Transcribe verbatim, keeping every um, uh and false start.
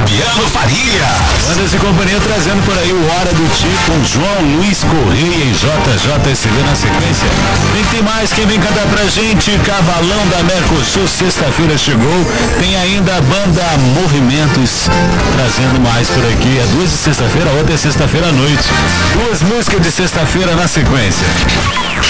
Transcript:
Fabiano Faria. Bandas e companhia trazendo por aí o Hora do Ti com João Luiz Correia e J J S V na sequência. Vem que tem mais, quem vem cantar pra gente? Cavalão da Mercosul, sexta-feira chegou. Tem ainda a banda Movimentos trazendo mais por aqui. É duas de sexta-feira, a outra é sexta-feira à noite. Duas músicas de sexta-feira na sequência.